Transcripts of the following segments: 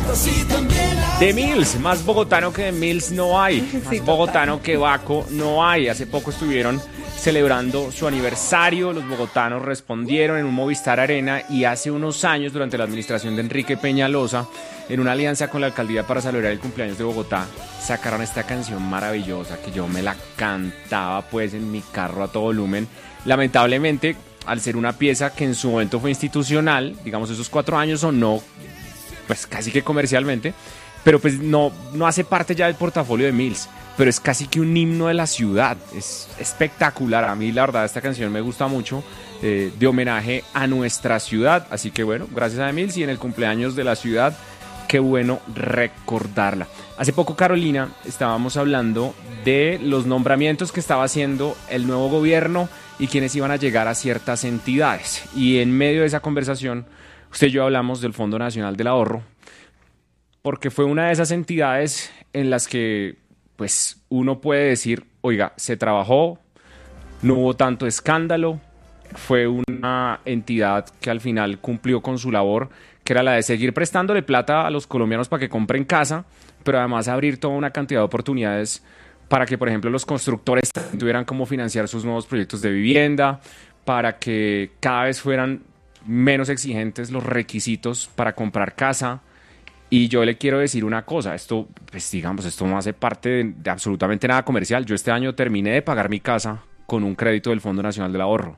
De Mills, más bogotano que de Mills no hay, Sí, más bogotano que Baco no hay. Hace poco estuvieron celebrando su aniversario, los bogotanos respondieron en un Movistar Arena y hace unos años, durante la administración de Enrique Peñalosa, en una alianza con la alcaldía para celebrar el cumpleaños de Bogotá, sacaron esta canción maravillosa que yo me la cantaba pues en mi carro a todo volumen. Lamentablemente, al ser una pieza que en su momento fue institucional, digamos esos 4 años o no, pues casi que comercialmente, pero pues no hace parte ya del portafolio de Mills, pero es casi que un himno de la ciudad, es espectacular. A mí la verdad esta canción me gusta mucho, de homenaje a nuestra ciudad, así que bueno, gracias a Mills y en el cumpleaños de la ciudad, qué bueno recordarla. Hace poco, Carolina, estábamos hablando de los nombramientos que estaba haciendo el nuevo gobierno y quienes iban a llegar a ciertas entidades, y en medio de esa conversación usted y yo hablamos del Fondo Nacional del Ahorro, porque fue una de esas entidades en las que pues uno puede decir, oiga, se trabajó, no hubo tanto escándalo, fue una entidad que al final cumplió con su labor, que era la de seguir prestándole plata a los colombianos para que compren casa, pero además abrir toda una cantidad de oportunidades para que, por ejemplo, los constructores tuvieran cómo financiar sus nuevos proyectos de vivienda, para que cada vez fueran menos exigentes los requisitos para comprar casa. Y yo le quiero decir una cosa, esto, pues digamos, esto no hace parte de absolutamente nada comercial. Yo este año terminé de pagar mi casa con un crédito del Fondo Nacional del Ahorro.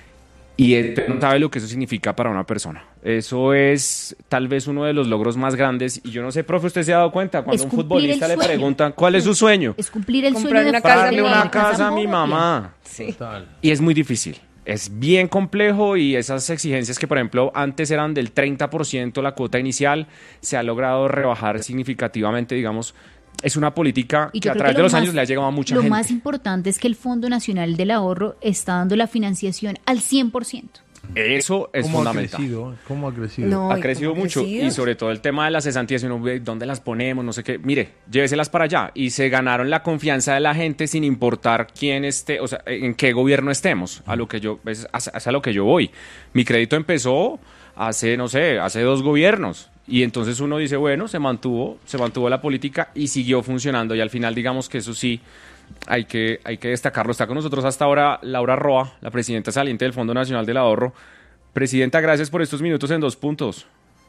Y usted no sabe lo que eso significa para una persona. Eso es tal vez uno de los logros más grandes. Y yo no sé, profe, ¿usted se ha dado cuenta? Cuando a un futbolista le preguntan cuál es su sueño, es cumplir el Comprar sueño de comprarle una casa a mi mamá. Sí. Y es muy difícil. Es bien complejo y esas exigencias que, por ejemplo, antes eran del 30% la cuota inicial, se ha logrado rebajar significativamente, digamos. Es una política Y que yo a creo través que de lo los más- años le ha llegado a mucha Lo gente. más importante es que el Fondo Nacional del Ahorro está dando la financiación al 100%. Eso es ¿Cómo ha fundamental. crecido? ¿Cómo ha crecido? No. Ha Ay, crecido ¿cómo ha mucho crecido? y sobre todo el tema de las cesantías, y uno ve dónde las ponemos, no sé qué. Mire, lléveselas para allá y se ganaron la confianza de la gente sin importar quién esté, o sea, en qué gobierno estemos, a lo que yo, es a lo que yo voy. Mi crédito empezó hace, no sé, hace 2 gobiernos y entonces uno dice, bueno, se mantuvo la política y siguió funcionando y al final digamos que eso sí. Hay que destacarlo. Está con nosotros hasta ahora Laura Roa, la presidenta saliente del Fondo Nacional del Ahorro. Presidenta, gracias por estos minutos en 2 puntos.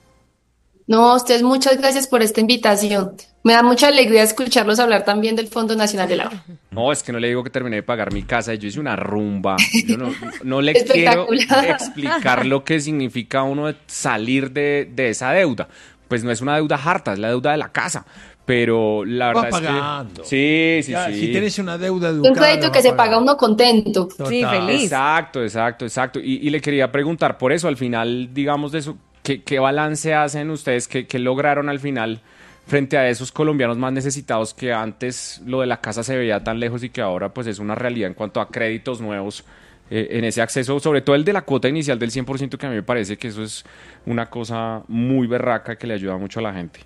No, a ustedes muchas gracias por esta invitación. Me da mucha alegría escucharlos hablar también del Fondo Nacional del Ahorro. No, es que no le digo que terminé de pagar mi casa y yo hice una rumba. Yo no le quiero Espectacular. explicar lo que significa uno salir de esa deuda. Pues no es una deuda harta, es la deuda de la casa. Pero la Va verdad pagando. es que... Sí. Ya, si tienes una deuda Un educada, crédito la que va se a pagar. paga uno contento. Sí, Total. feliz. Exacto. Y le quería preguntar por eso, al final, digamos, de eso, ¿qué balance hacen ustedes? ¿Qué lograron al final frente a esos colombianos más necesitados que antes lo de la casa se veía tan lejos y que ahora pues es una realidad en cuanto a créditos nuevos en ese acceso, sobre todo el de la cuota inicial del 100%, que a mí me parece que eso es una cosa muy berraca que le ayuda mucho a la gente?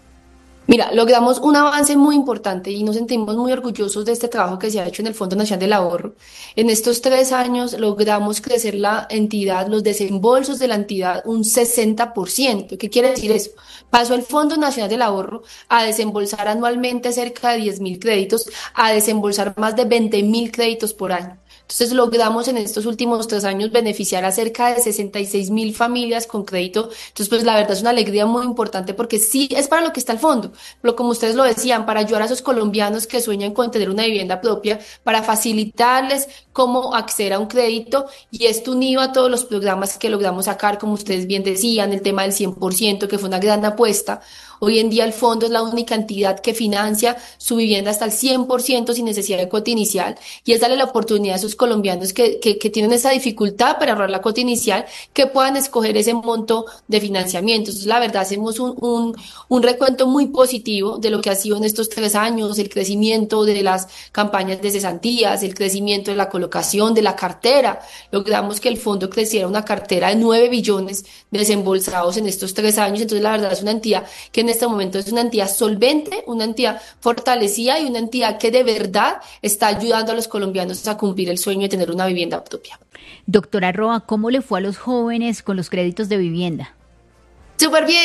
Mira, logramos un avance muy importante y nos sentimos muy orgullosos de este trabajo que se ha hecho en el Fondo Nacional del Ahorro. En estos 3 años logramos crecer la entidad, los desembolsos de la entidad un 60%. ¿Qué quiere decir eso? Pasó el Fondo Nacional del Ahorro a desembolsar anualmente cerca de 10.000 créditos, a desembolsar más de 20.000 créditos por año. Entonces logramos en estos últimos 3 años beneficiar a cerca de 66.000 familias con crédito. Entonces, pues la verdad es una alegría muy importante porque sí es para lo que está el fondo, pero como ustedes lo decían, para ayudar a esos colombianos que sueñan con tener una vivienda propia, para facilitarles cómo acceder a un crédito, y esto unido a todos los programas que logramos sacar, como ustedes bien decían, el tema del 100%, que fue una gran apuesta. Hoy en día el fondo es la única entidad que financia su vivienda hasta el 100% sin necesidad de cuota inicial, y es darle la oportunidad a esos colombianos que tienen esa dificultad para ahorrar la cuota inicial, que puedan escoger ese monto de financiamiento. Entonces, la verdad, hacemos un recuento muy positivo de lo que ha sido en estos 3 años, el crecimiento de las campañas de cesantías, el crecimiento de la colocación, de la cartera. Logramos que el fondo creciera una cartera de 9 billones desembolsados en estos 3 años. Entonces, la verdad, es una entidad que en este momento es una entidad solvente, una entidad fortalecida y una entidad que de verdad está ayudando a los colombianos a cumplir el sueño de tener una vivienda propia. Doctora Roa, ¿cómo le fue a los jóvenes con los créditos de vivienda? Súper bien.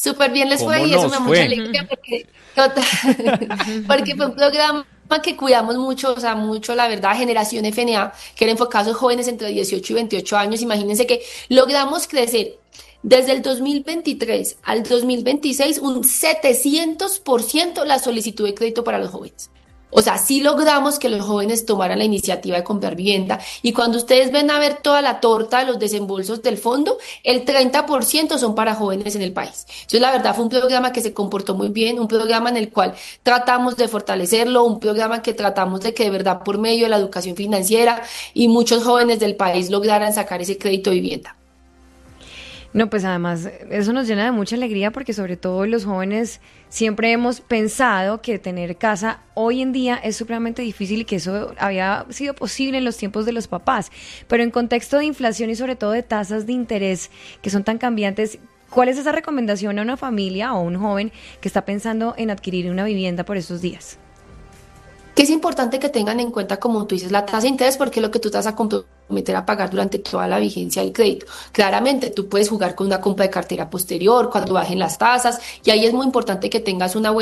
Súper bien les fue ¿Cómo y eso nos me da mucha fue? alegría total, porque fue un programa que cuidamos mucho, o sea, mucho, la verdad, Generación FNA, que era enfocado a esos jóvenes entre 18 y 28 años. Imagínense que logramos crecer desde el 2023 al 2026 un 700% la solicitud de crédito para los jóvenes. O sea, sí logramos que los jóvenes tomaran la iniciativa de comprar vivienda y cuando ustedes ven a ver toda la torta de los desembolsos del fondo, el 30% son para jóvenes en el país. Entonces, la verdad fue un programa que se comportó muy bien, un programa en el cual tratamos de fortalecerlo, un programa que tratamos de que de verdad por medio de la educación financiera y muchos jóvenes del país lograran sacar ese crédito de vivienda. No, pues además eso nos llena de mucha alegría porque sobre todo los jóvenes siempre hemos pensado que tener casa hoy en día es supremamente difícil y que eso había sido posible en los tiempos de los papás. Pero en contexto de inflación y sobre todo de tasas de interés que son tan cambiantes, ¿cuál es esa recomendación a una familia o a un joven que está pensando en adquirir una vivienda por estos días? Que es importante que tengan en cuenta, como tú dices, la tasa de interés, porque es lo que tú te vas a comprometer a pagar durante toda la vigencia del crédito. Claramente, tú puedes jugar con una compra de cartera posterior, cuando bajen las tasas, y ahí es muy importante que tengas un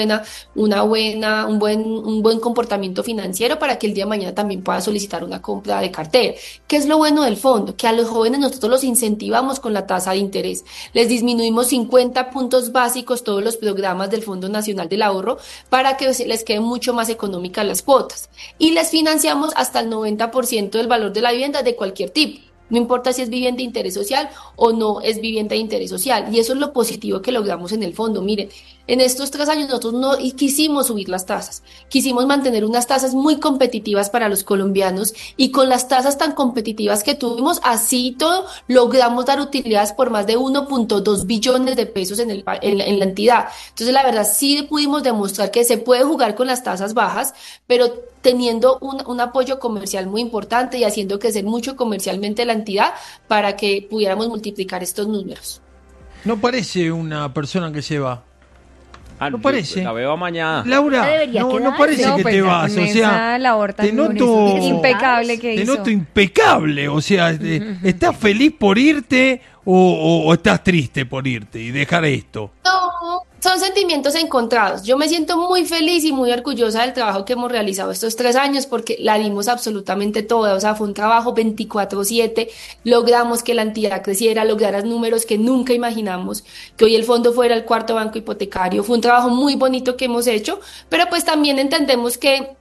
buen comportamiento financiero para que el día de mañana también puedas solicitar una compra de cartera. ¿Qué es lo bueno del fondo? Que a los jóvenes nosotros los incentivamos con la tasa de interés. Les disminuimos 50 puntos básicos todos los programas del Fondo Nacional del Ahorro para que les queden mucho más económicas las cuotas y les financiamos hasta el 90% del valor de la vivienda de cualquier tipo. No importa si es vivienda de interés social o no es vivienda de interés social. Y eso es lo positivo que logramos en el fondo. Miren, en estos 3 años nosotros no quisimos subir las tasas. Quisimos mantener unas tasas muy competitivas para los colombianos y con las tasas tan competitivas que tuvimos, así todo, logramos dar utilidades por más de 1.2 billones de pesos en la entidad. Entonces, la verdad, sí pudimos demostrar que se puede jugar con las tasas bajas, pero teniendo un apoyo comercial muy importante y haciendo crecer mucho comercialmente la entidad para que pudiéramos multiplicar estos números. No parece una persona que se va. No parece. La veo mañana. Laura, no parece No, que pues te ya vas. con O sea, esa labor tan te noto impecable que te hizo. noto impecable. O sea, ¿estás feliz por irte o estás triste por irte y dejar esto? No, son sentimientos encontrados. Yo me siento muy feliz y muy orgullosa del trabajo que hemos realizado estos 3 años porque la dimos absolutamente toda. O sea, fue un trabajo 24/7. Logramos que la entidad creciera, lograra números que nunca imaginamos, que hoy el fondo fuera el 4.º banco hipotecario. Fue un trabajo muy bonito que hemos hecho, pero pues también entendemos que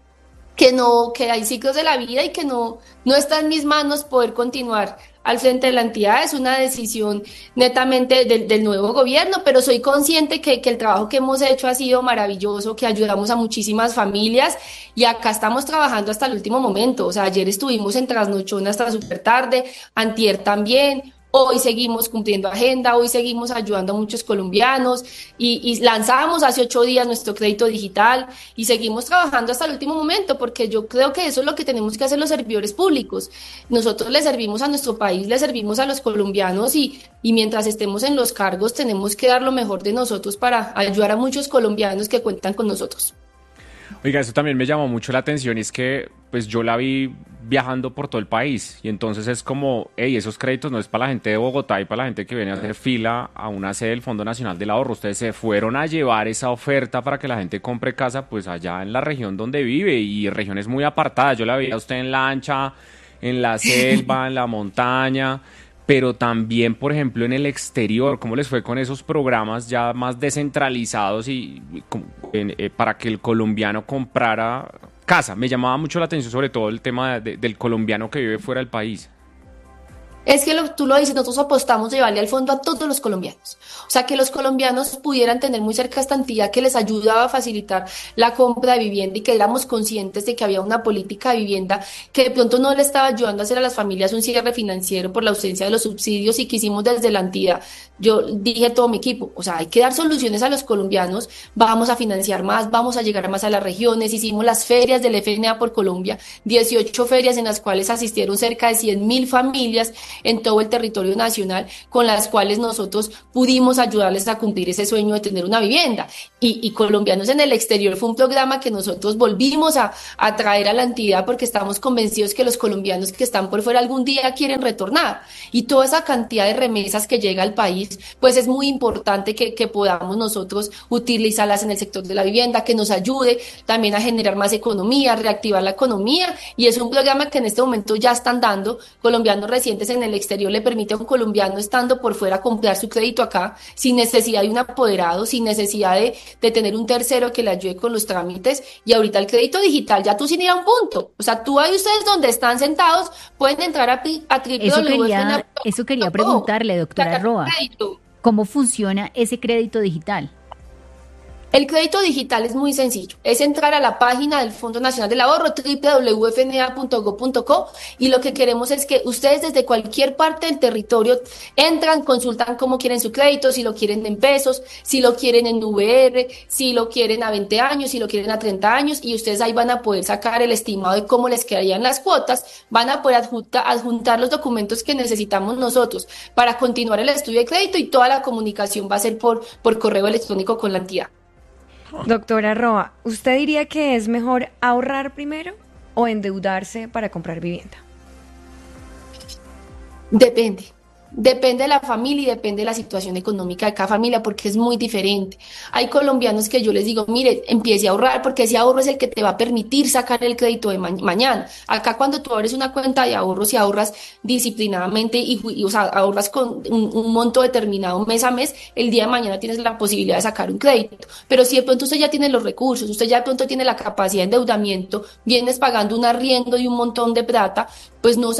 hay ciclos de la vida y que no está en mis manos poder continuar al frente de la entidad. Es una decisión netamente del nuevo gobierno, pero soy consciente que el trabajo que hemos hecho ha sido maravilloso, que ayudamos a muchísimas familias y acá estamos trabajando hasta el último momento. O sea, ayer estuvimos en trasnochón hasta súper tarde, antier también. Hoy seguimos cumpliendo agenda, hoy seguimos ayudando a muchos colombianos y lanzamos hace 8 días nuestro crédito digital y seguimos trabajando hasta el último momento porque yo creo que eso es lo que tenemos que hacer los servidores públicos. Nosotros le servimos a nuestro país, le servimos a los colombianos y mientras estemos en los cargos tenemos que dar lo mejor de nosotros para ayudar a muchos colombianos que cuentan con nosotros. Oiga, eso también me llamó mucho la atención y es que pues yo la vi viajando por todo el país y entonces es como, hey, esos créditos no es para la gente de Bogotá y para la gente que viene a hacer fila a una sede del Fondo Nacional del Ahorro. Ustedes se fueron a llevar esa oferta para que la gente compre casa pues allá en la región donde vive y regiones muy apartadas. Yo la veía a usted en lancha, en la selva, en la montaña, pero también, por ejemplo, en el exterior. ¿Cómo les fue con esos programas ya más descentralizados para que el colombiano comprara casa? Me llamaba mucho la atención sobre todo el tema del colombiano que vive fuera del país. Es que tú lo dices, nosotros apostamos de llevarle al fondo a todos los colombianos. O sea, que los colombianos pudieran tener muy cerca esta entidad que les ayudaba a facilitar la compra de vivienda y que éramos conscientes de que había una política de vivienda que de pronto no le estaba ayudando a hacer a las familias un cierre financiero por la ausencia de los subsidios y que hicimos desde la entidad. Yo dije a todo mi equipo, o sea, hay que dar soluciones a los colombianos, vamos a financiar más, vamos a llegar más a las regiones. Hicimos las ferias del FNA por Colombia, 18 ferias en las cuales asistieron cerca de 100.000 familias en todo el territorio nacional, con las cuales nosotros pudimos ayudarles a cumplir ese sueño de tener una vivienda. Y Colombianos en el Exterior fue un programa que nosotros volvimos a traer a la entidad porque estamos convencidos que los colombianos que están por fuera algún día quieren retornar. Y toda esa cantidad de remesas que llega al país, pues es muy importante que podamos nosotros utilizarlas en el sector de la vivienda, que nos ayude también a generar más economía, a reactivar la economía. Y es un programa que en este momento ya están dando. Colombianos residentes en el exterior le permite a un colombiano estando por fuera comprar su crédito acá sin necesidad de un apoderado, sin necesidad de tener un tercero que le ayude con los trámites. Y ahorita el crédito digital, ya tú sin ir a un punto. O sea, tú ahí ustedes donde están sentados pueden entrar a Eso quería preguntarle, doctora Roa. ¿Cómo funciona ese crédito digital? El crédito digital es muy sencillo, es entrar a la página del Fondo Nacional del Ahorro, www.fna.gov.co, y lo que queremos es que ustedes desde cualquier parte del territorio entran, consultan cómo quieren su crédito, si lo quieren en pesos, si lo quieren en VR, si lo quieren a 20 años, si lo quieren a 30 años, y ustedes ahí van a poder sacar el estimado de cómo les quedarían las cuotas, van a poder adjuntar los documentos que necesitamos nosotros para continuar el estudio de crédito, y toda la comunicación va a ser por correo electrónico con la entidad. Doctora Roa, ¿usted diría que es mejor ahorrar primero o endeudarse para comprar vivienda? Depende de la familia y depende de la situación económica de cada familia, porque es muy diferente. Hay colombianos que yo les digo, mire, empiece a ahorrar, porque ese ahorro es el que te va a permitir sacar el crédito de mañana. Acá cuando tú abres una cuenta de ahorros y ahorras disciplinadamente y o sea, ahorras con un monto determinado mes a mes, el día de mañana tienes la posibilidad de sacar un crédito. Pero si de pronto usted ya tiene los recursos, usted ya de pronto tiene la capacidad de endeudamiento, vienes pagando un arriendo y un montón de plata, pues no,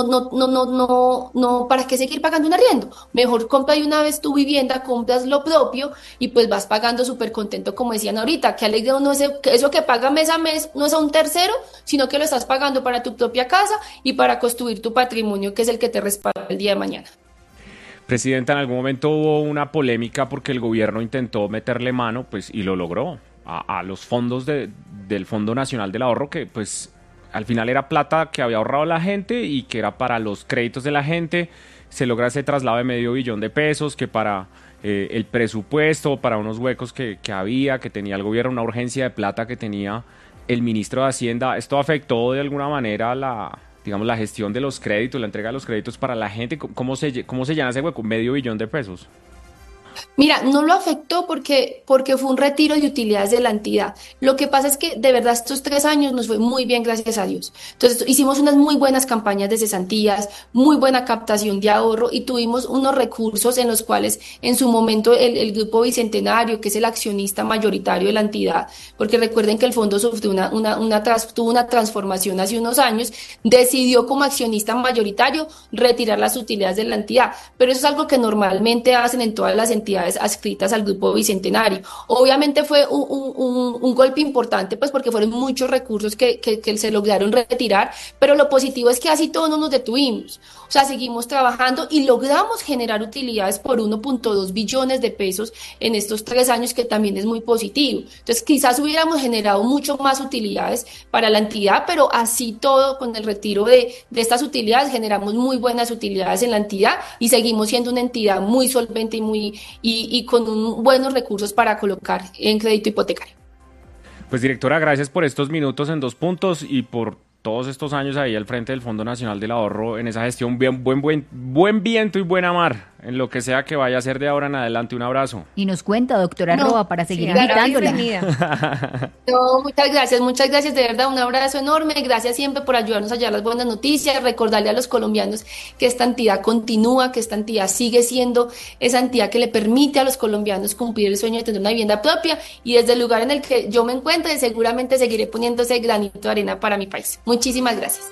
¿para qué seguir pagando un arriendo? Mejor compra de una vez tu vivienda, compras lo propio y pues vas pagando súper contento, como decían ahorita, que alegre uno eso que paga mes a mes no es a un tercero, sino que lo estás pagando para tu propia casa y para construir tu patrimonio, que es el que te respalda el día de mañana. Presidenta, en algún momento hubo una polémica porque el gobierno intentó meterle mano, pues, y lo logró, a los fondos del Fondo Nacional del Ahorro, que pues al final era plata que había ahorrado la gente y que era para los créditos de la gente. Se logra ese traslado de $500 millones de pesos, que para el presupuesto, para unos huecos que tenía el gobierno, una urgencia de plata que tenía el ministro de Hacienda. ¿Esto afectó de alguna manera la gestión de los créditos, la entrega de los créditos para la gente? ¿Cómo se llena ese hueco? $500 millones de pesos. Mira, no lo afectó porque fue un retiro de utilidades de la entidad. Lo que pasa es que de verdad estos 3 años nos fue muy bien, gracias a Dios. Entonces hicimos unas muy buenas campañas de cesantías, muy buena captación de ahorro y tuvimos unos recursos en los cuales en su momento el Grupo Bicentenario, que es el accionista mayoritario de la entidad, porque recuerden que el fondo sufrió tuvo una transformación hace unos años, decidió como accionista mayoritario retirar las utilidades de la entidad. Pero eso es algo que normalmente hacen en todas las entidades adscritas al Grupo Bicentenario. Obviamente fue un golpe importante, pues porque fueron muchos recursos que se lograron retirar, pero lo positivo es que así todos no nos detuvimos. O sea, seguimos trabajando y logramos generar utilidades por 1.2 billones de pesos en estos 3 años, que también es muy positivo. Entonces, quizás hubiéramos generado mucho más utilidades para la entidad, pero así todo, con el retiro de estas utilidades, generamos muy buenas utilidades en la entidad y seguimos siendo una entidad muy solvente y con buenos recursos para colocar en crédito hipotecario. Pues, directora, gracias por estos minutos en 2 puntos y por todos estos años ahí al frente del Fondo Nacional del Ahorro en esa gestión. Buen viento y buena mar en lo que sea que vaya a ser de ahora en adelante. Un abrazo. Y nos cuenta, doctora Roa, para seguir invitándola. No, muchas gracias, de verdad, un abrazo enorme. Gracias siempre por ayudarnos a llevar las buenas noticias, recordarle a los colombianos que esta entidad continúa, que esta entidad sigue siendo esa entidad que le permite a los colombianos cumplir el sueño de tener una vivienda propia, y desde el lugar en el que yo me encuentre seguramente seguiré poniendo ese granito de arena para mi país. Muchísimas gracias.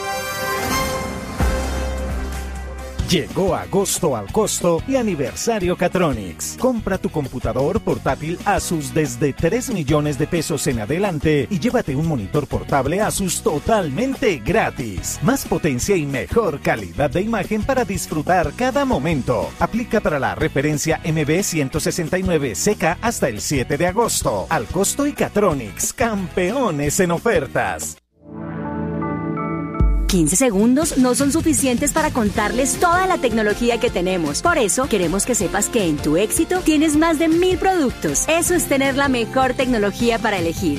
Llegó agosto al costo y aniversario Catronics. Compra tu computador portátil Asus desde 3 millones de pesos en adelante y llévate un monitor portable Asus totalmente gratis. Más potencia y mejor calidad de imagen para disfrutar cada momento. Aplica para la referencia MB169CK hasta el 7 de agosto. Al costo y Catronics, campeones en ofertas. 15 segundos no son suficientes para contarles toda la tecnología que tenemos. Por eso, queremos que sepas que en Tu Éxito tienes más de 1000 productos. Eso es tener la mejor tecnología para elegir.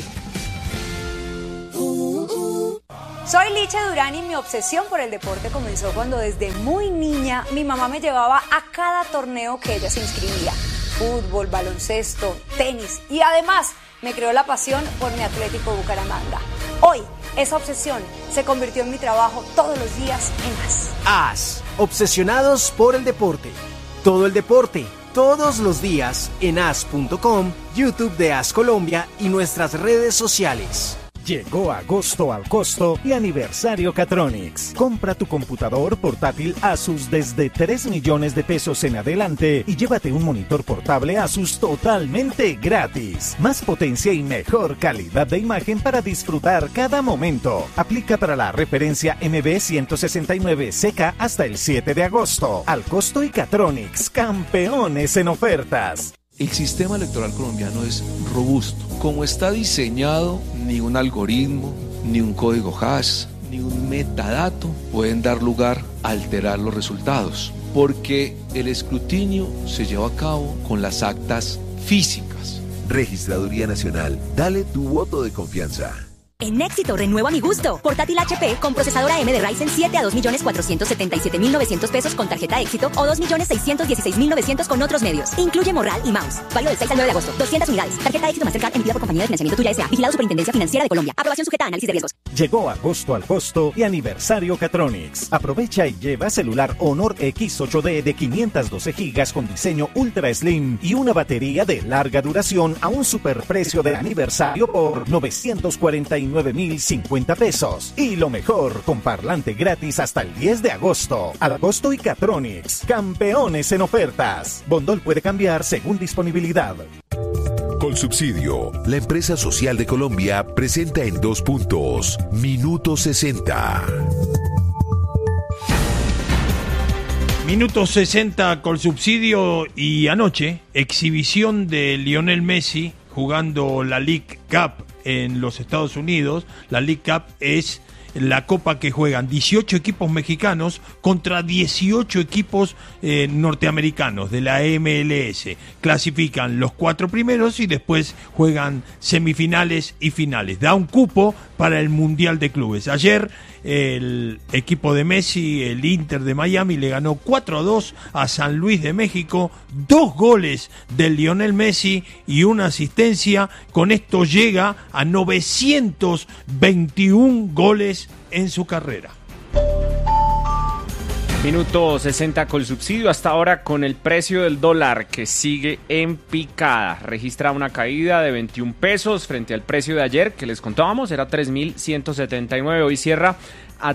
Soy Licha Durán y mi obsesión por el deporte comenzó cuando desde muy niña mi mamá me llevaba a cada torneo que ella se inscribía. Fútbol, baloncesto, tenis y además me creó la pasión por mi Atlético Bucaramanga. Hoy, esa obsesión se convirtió en mi trabajo todos los días en AS. AS, obsesionados por el deporte. Todo el deporte, todos los días en as.com, YouTube de AS Colombia y nuestras redes sociales. Llegó agosto al costo y aniversario Catronics. Compra tu computador portátil Asus desde 3 millones de pesos en adelante y llévate un monitor portable Asus totalmente gratis. Más potencia y mejor calidad de imagen para disfrutar cada momento. Aplica para la referencia MB169CK hasta el 7 de agosto. Al costo y Catronics, campeones en ofertas. El sistema electoral colombiano es robusto. Como está diseñado, ni un algoritmo, ni un código hash, ni un metadato pueden dar lugar a alterar los resultados, porque el escrutinio se lleva a cabo con las actas físicas. Registraduría Nacional, dale tu voto de confianza. En Éxito renuevo a mi gusto. Portátil HP con procesadora AMD Ryzen 7 a 2.477.900 pesos con tarjeta Éxito o 2.616.900 con otros medios. Incluye morral y mouse. Válido del 6 al 9 de agosto. 200 unidades. Tarjeta Éxito Mastercard emitida por Compañía de Financiamiento Tuya S.A. Vigilado Superintendencia Financiera de Colombia. Aprobación sujeta a análisis de riesgos. Llegó agosto al costo y aniversario Catronics. Aprovecha y lleva celular Honor X8D de 512 GB con diseño Ultra Slim y una batería de larga duración a un superprecio de aniversario por 949.050 pesos. Y lo mejor, con parlante gratis hasta el 10 de agosto. Al costo y Catronics, campeones en ofertas. Bondol puede cambiar según disponibilidad. Colsubsidio, la empresa social de Colombia, presenta en 2 puntos. Minuto 60. Minuto 60 Colsubsidio y anoche, exhibición de Lionel Messi jugando la League Cup en los Estados Unidos. La League Cup es la copa que juegan 18 equipos mexicanos contra 18 equipos norteamericanos de la MLS. Clasifican los 4 primeros y después juegan semifinales y finales. Da un cupo para el Mundial de Clubes. Ayer el equipo de Messi, el Inter de Miami, le ganó 4-2 a San Luis de México. 2 goles de Lionel Messi y una asistencia. Con esto llega a 921 goles en su carrera. Minuto 60 Colsubsidio. Hasta ahora, con el precio del dólar que sigue en picada, registra una caída de 21 pesos frente al precio de ayer que les contábamos, era 3.179, hoy cierra a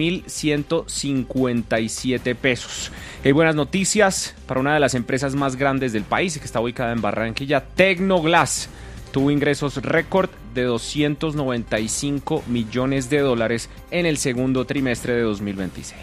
3.157 pesos. Hay buenas noticias para una de las empresas más grandes del país, que está ubicada en Barranquilla. Tecnoglass tuvo ingresos récord de 295 millones de dólares en el segundo trimestre de 2026.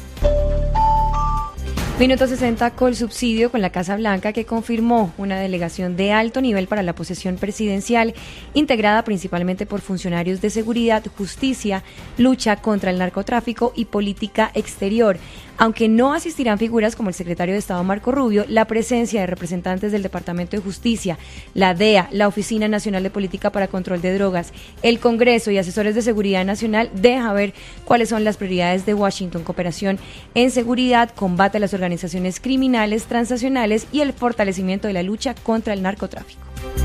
Minuto 60 Colsubsidio con la Casa Blanca, que confirmó una delegación de alto nivel para la posesión presidencial, integrada principalmente por funcionarios de seguridad, justicia, lucha contra el narcotráfico y política exterior. Aunque no asistirán figuras como el secretario de Estado Marco Rubio, la presencia de representantes del Departamento de Justicia, la DEA, la Oficina Nacional de Política para Control de Drogas, el Congreso y asesores de seguridad nacional deja ver cuáles son las prioridades de Washington: cooperación en seguridad, combate a las organizaciones criminales transnacionales y el fortalecimiento de la lucha contra el narcotráfico.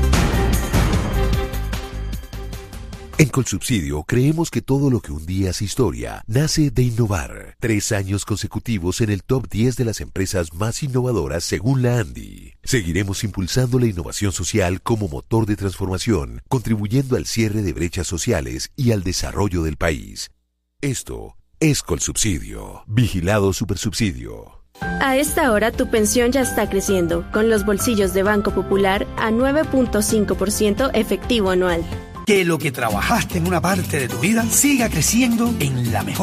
En Colsubsidio creemos que todo lo que un día es historia nace de innovar. 3 años consecutivos en el top 10 de las empresas más innovadoras según la ANDI. Seguiremos impulsando la innovación social como motor de transformación, contribuyendo al cierre de brechas sociales y al desarrollo del país. Esto es Colsubsidio. Vigilado Supersubsidio. A esta hora tu pensión ya está creciendo, con los bolsillos de Banco Popular a 9.5% efectivo anual. Que lo que trabajaste en una parte de tu vida siga creciendo en la mejor